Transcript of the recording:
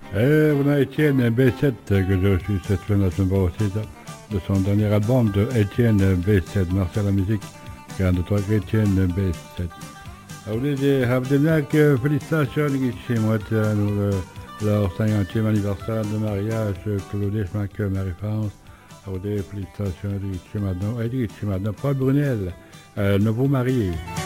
On a Étienne B7 que j'ai reçu cette semaine, la semaine passée, de son dernier album de Étienne B7, Marcel la musique, كان de Étienne B7. أولادي هبدلناك félicitations لقيت leur 50e anniversaire de mariage Claudie Schmack Marie-France. Félicitations لقيت maintenant Paul Brunel, nouveau marié.